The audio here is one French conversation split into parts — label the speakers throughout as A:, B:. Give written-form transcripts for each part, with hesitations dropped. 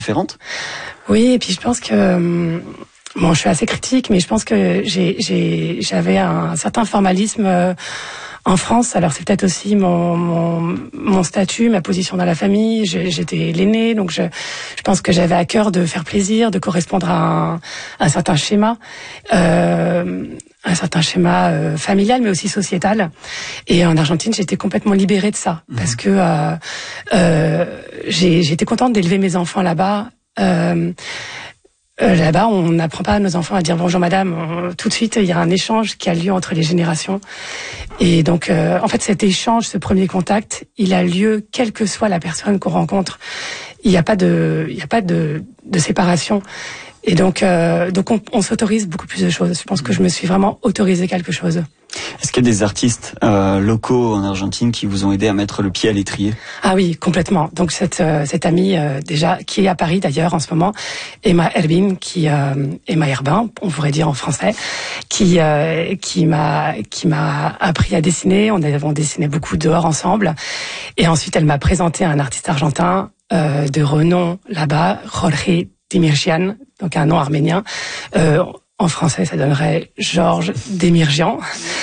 A: différentes.
B: Oui, et puis je pense que bon, je suis assez critique, mais je pense que j'avais un certain formalisme en France. Alors c'est peut-être aussi mon statut, ma position dans la famille. J'étais l'aînée, donc je pense que j'avais à cœur de faire plaisir, de correspondre à un certain schéma. Un certain schéma familial, mais aussi sociétal. Et en Argentine, j'étais complètement libérée de ça, parce que j'ai été contente d'élever mes enfants là-bas. Là-bas, on n'apprend pas à nos enfants à dire bonjour madame. Tout de suite, il y a un échange qui a lieu entre les générations. Et donc, en fait, cet échange, ce premier contact, il a lieu quelle que soit la personne qu'on rencontre. Il n'y a pas de séparation. Et donc on s'autorise beaucoup plus de choses. Je pense que je me suis vraiment autorisé quelque chose.
A: Est-ce qu'il y a des artistes locaux en Argentine qui vous ont aidé à mettre le pied à l'étrier?
B: Ah oui, complètement. Donc cette amie déjà qui est à Paris d'ailleurs en ce moment, Emma Herbin, Emma Herbin, on pourrait dire en français, qui m'a appris à dessiner. On avons dessiné beaucoup dehors ensemble. Et ensuite elle m'a présenté un artiste argentin de renom là-bas, Jorge Demirjian, donc un nom arménien. En français, ça donnerait Georges Demirjian.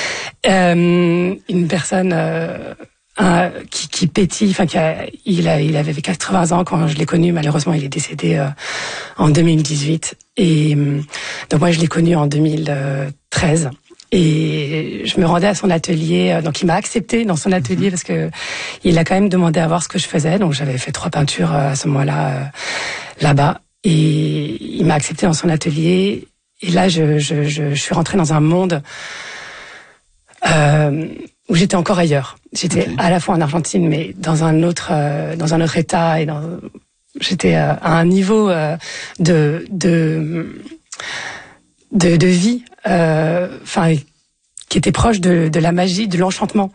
B: Une personne qui pétille, enfin il avait 80 ans quand je l'ai connu. Malheureusement, il est décédé en 2018. Et donc moi, je l'ai connu en 2013. Et je me rendais à son atelier, donc il m'a accepté dans son atelier parce que il a quand même demandé à voir ce que je faisais. Donc j'avais fait 3 peintures à ce moment-là là-bas. Et il m'a accepté dans son atelier. Et là, je suis rentrée dans un monde où j'étais encore ailleurs. J'étais à la fois en Argentine, mais dans un autre état. Et j'étais à un niveau de vie, qui était proche de la magie, de l'enchantement.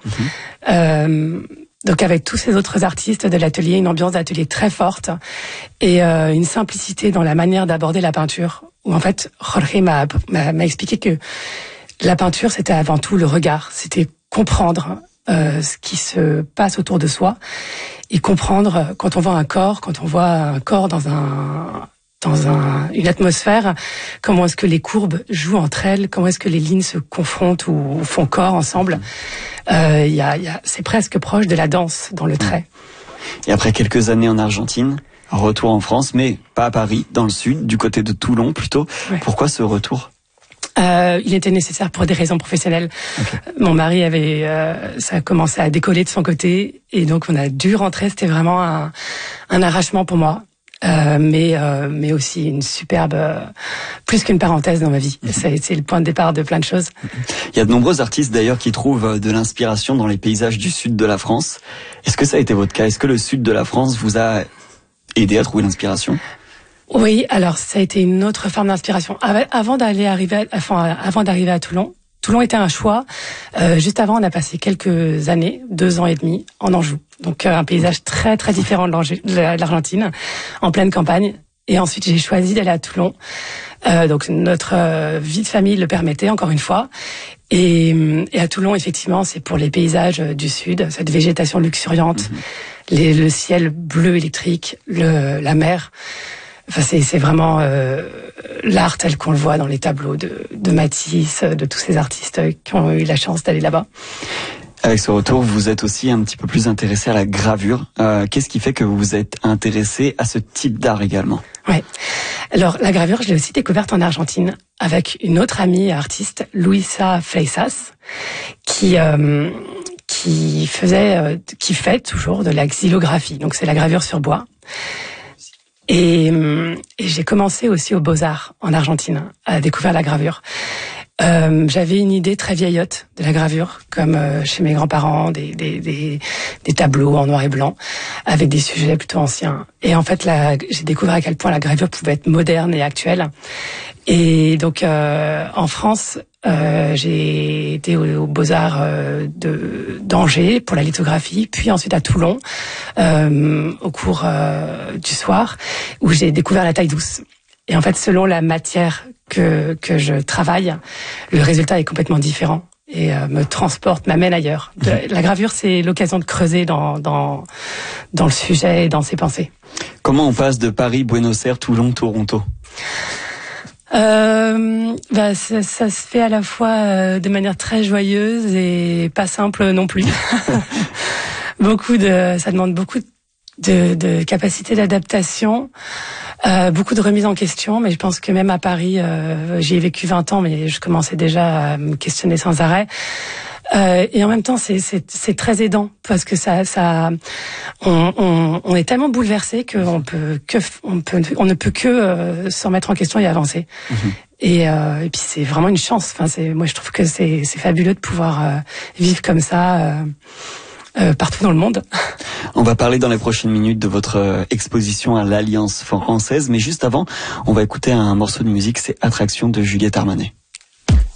B: Donc avec tous ces autres artistes de l'atelier, une ambiance d'atelier très forte et une simplicité dans la manière d'aborder la peinture, où en fait Jorge m'a expliqué que la peinture c'était avant tout le regard, c'était comprendre ce qui se passe autour de soi et comprendre quand on voit un corps dans une atmosphère, comment est-ce que les courbes jouent entre elles, comment est-ce que les lignes se confrontent ou font corps ensemble. C'est presque proche de la danse dans le trait.
A: Et après quelques années en Argentine, retour en France, mais pas à Paris, dans le sud, du côté de Toulon plutôt. Ouais. Pourquoi ce retour?
B: Il était nécessaire pour des raisons professionnelles. Okay. Mon mari ça a commencé à décoller de son côté, et donc on a dû rentrer. C'était vraiment un arrachement pour moi. Mais aussi une superbe, plus qu'une parenthèse dans ma vie. C'est le point de départ de plein de choses.
A: Il y a de nombreux artistes d'ailleurs qui trouvent de l'inspiration dans les paysages du sud de la France. Est-ce que ça a été votre cas? Est-ce que le sud de la France vous a aidé à trouver l'inspiration?
B: Oui, alors ça a été une autre forme d'inspiration. Avant d'arriver à Toulon. Toulon était un choix. Juste avant, on a passé quelques années, 2 ans et demi, en Anjou. Donc un paysage très très différent de l'Argentine, en pleine campagne. Et ensuite, j'ai choisi d'aller à Toulon. Donc notre vie de famille le permettait, encore une fois. Et à Toulon, effectivement, c'est pour les paysages du sud, cette végétation luxuriante, le ciel bleu électrique, la mer. Enfin, c'est vraiment l'art tel qu'on le voit dans les tableaux de Matisse, de tous ces artistes qui ont eu la chance d'aller là-bas.
A: Avec ce retour, vous êtes aussi un petit peu plus intéressé à la gravure. Qu'est-ce qui fait que vous vous êtes intéressé à ce type d'art également? Ouais.
B: Alors, la gravure, je l'ai aussi découverte en Argentine avec une autre amie artiste, Luisa Fleisas, qui fait toujours de la xylographie. Donc, c'est la gravure sur bois. Et j'ai commencé aussi aux Beaux-Arts en Argentine à découvrir la gravure. J'avais une idée très vieillotte de la gravure, comme chez mes grands-parents, des tableaux en noir et blanc avec des sujets plutôt anciens. Et en fait, j'ai découvert à quel point la gravure pouvait être moderne et actuelle. Et donc, en France, j'ai été aux Beaux-Arts d'Angers pour la lithographie, puis ensuite à Toulon au cours du soir, où j'ai découvert la taille douce. Et en fait, selon la matière que je travaille, le résultat est complètement différent et me transporte, m'amène ailleurs. La gravure, c'est l'occasion de creuser dans le sujet et dans ses pensées.
A: Comment on passe de Paris, Buenos Aires, Toulon, Toronto?
B: Ça se fait à la fois de manière très joyeuse et pas simple non plus. Ça demande beaucoup de capacité d'adaptation, beaucoup de remise en question, mais je pense que même à Paris, j'y ai vécu 20 ans, mais je commençais déjà à me questionner sans arrêt. Et en même temps, c'est très aidant parce que on est tellement bouleversé qu'on on ne peut que se remettre en question et avancer. Mmh. Et puis c'est vraiment une chance. Enfin, moi je trouve que c'est fabuleux de pouvoir vivre comme ça. Partout dans le monde.
A: On va parler dans les prochaines minutes de votre exposition à l'Alliance française, mais juste avant, on va écouter un morceau de musique, c'est Attraction de Juliette Armanet.